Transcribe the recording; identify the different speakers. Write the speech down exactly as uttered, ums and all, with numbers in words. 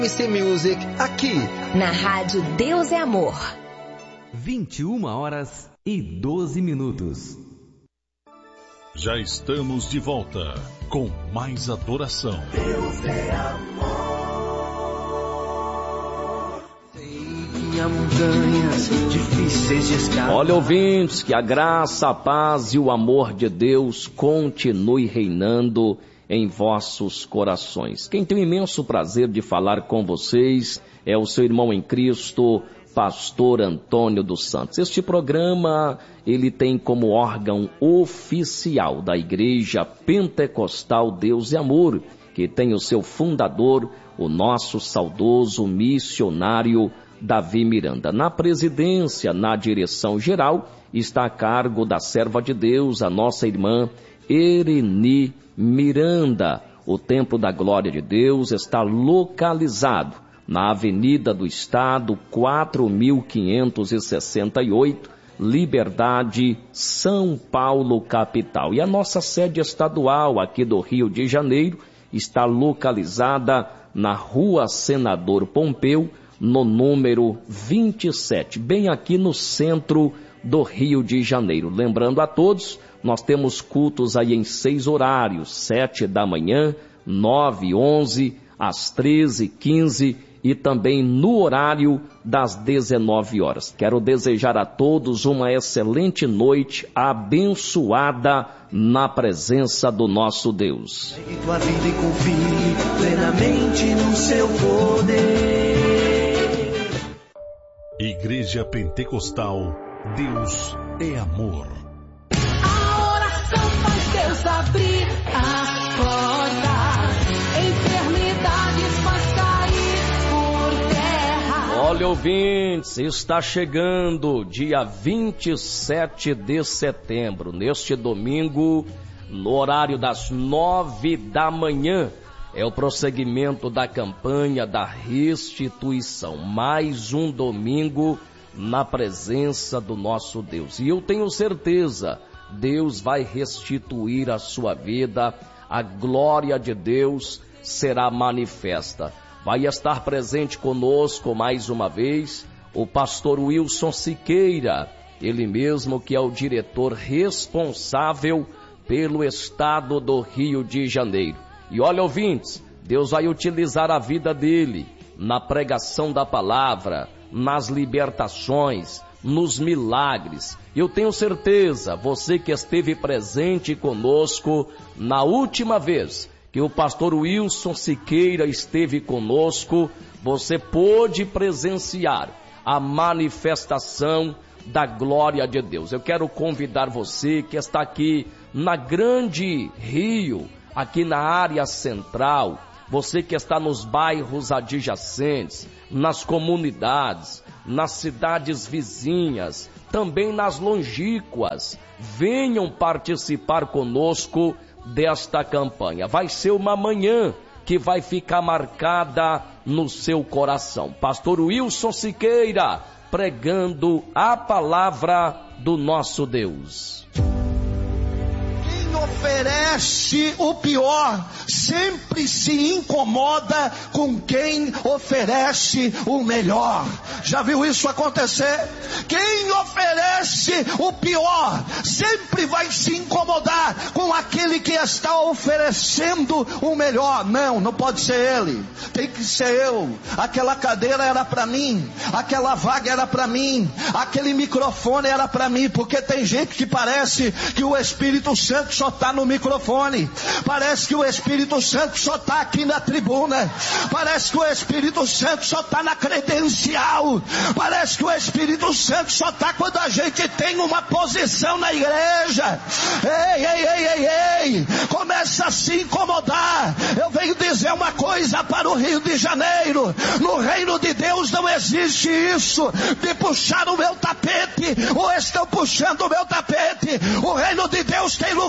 Speaker 1: M C Music, aqui
Speaker 2: na Rádio Deus é Amor.
Speaker 3: vinte e uma horas e doze minutos.
Speaker 4: Já estamos de volta com mais adoração. Deus é
Speaker 5: amor. Sei que há montanhas difíceis de escalar.
Speaker 6: Olha, ouvintes, que a graça, a paz e o amor de Deus continue reinando em vossos corações. Quem tem o imenso prazer de falar com vocês é o seu irmão em Cristo, Pastor Antônio dos Santos. Este programa, ele tem como órgão oficial da Igreja Pentecostal Deus e Amor, que tem o seu fundador, o nosso saudoso missionário Davi Miranda. Na presidência, na direção geral, está a cargo da serva de Deus, a nossa irmã Ereni Miranda. O Templo da Glória de Deus está localizado na Avenida do Estado, quatro mil quinhentos e sessenta e oito, Liberdade, São Paulo, capital. E a nossa sede estadual aqui do Rio de Janeiro está localizada na Rua Senador Pompeu, no número vinte e sete, bem aqui no centro do Rio de Janeiro. Lembrando a todos, nós temos cultos aí em seis horários, sete da manhã, nove, onze, às treze, quinze e também no horário das dezenove horas. Quero desejar a todos uma excelente noite abençoada na presença do nosso Deus.
Speaker 5: Pegue tua vida e confie plenamente no seu poder.
Speaker 4: Igreja Pentecostal, Deus é amor.
Speaker 7: A oração faz Deus abrir as portas, enfermidades faz cair por terra.
Speaker 6: Olha, ouvintes, está chegando dia vinte e sete de setembro, neste domingo, no horário das nove da manhã, é o prosseguimento da campanha da restituição. Mais um domingo na presença do nosso Deus. E eu tenho certeza, Deus vai restituir a sua vida, a glória de Deus será manifesta. Vai estar presente conosco mais uma vez o pastor Wilson Siqueira, ele mesmo que é o diretor responsável pelo estado do Rio de Janeiro. E olha, ouvintes, Deus vai utilizar a vida dele na pregação da palavra, nas libertações, nos milagres. Eu tenho certeza, você que esteve presente conosco na última vez que o pastor Wilson Siqueira esteve conosco, você pôde presenciar a manifestação da glória de Deus. Eu quero convidar você que está aqui na Grande Rio, aqui na área central, você que está nos bairros adjacentes, nas comunidades, nas cidades vizinhas, também nas longínquas, venham participar conosco desta campanha. Vai ser uma manhã que vai ficar marcada no seu coração. Pastor Wilson Siqueira, pregando a palavra do nosso Deus.
Speaker 8: Oferece o pior, sempre se incomoda com quem oferece o melhor. Já viu isso acontecer? Quem oferece o pior sempre vai se incomodar com aquele que está oferecendo o melhor. Não, não pode ser ele, tem que ser eu. Aquela cadeira era para mim, aquela vaga era para mim, aquele microfone era para mim, porque tem gente que parece que o Espírito Santo só está no microfone, parece que o Espírito Santo só está aqui na tribuna, parece que o Espírito Santo só está na credencial, parece que o Espírito Santo só está quando a gente tem uma posição na igreja. Ei, ei, ei, ei, ei, começa a se incomodar. Eu venho dizer uma coisa para o Rio de Janeiro: no reino de Deus não existe isso de puxar o meu tapete, ou estão puxando o meu tapete. O reino de Deus tem lugar